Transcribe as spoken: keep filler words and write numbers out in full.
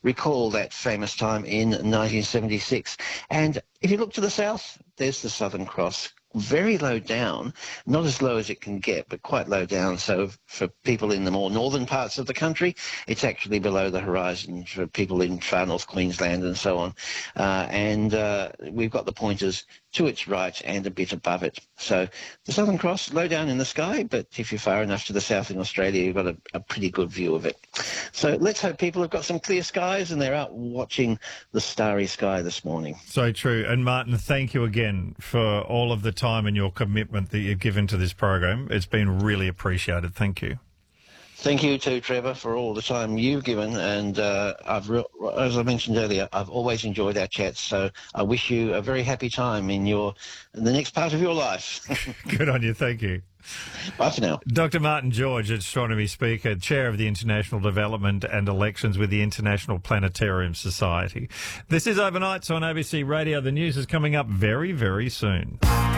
recall that famous time in nineteen seventy-six. And if you look to the south, there's the Southern Cross, very low down, not as low as it can get, but quite low down. So for people in the more northern parts of the country, it's actually below the horizon for people in far north Queensland and so on. Uh, and uh, we've got the pointers to its right and a bit above it. So the Southern Cross, low down in the sky, but if you're far enough to the south in Australia, you've got a, a pretty good view of it. So let's hope people have got some clear skies and they're out watching the starry sky this morning. So true. And Martin, thank you again for all of the time and your commitment that you've given to this program. It's been really appreciated. Thank you. Thank you too, Trevor, for all the time you've given. And uh, I've, re- as I mentioned earlier, I've always enjoyed our chats. So I wish you a very happy time in your in the next part of your life. Good on you. Thank you. Bye for now. Doctor Martin George, astronomy speaker, chair of the International Development and Elections with the International Planetarium Society. This is Overnights on A B C Radio. The news is coming up very, very soon.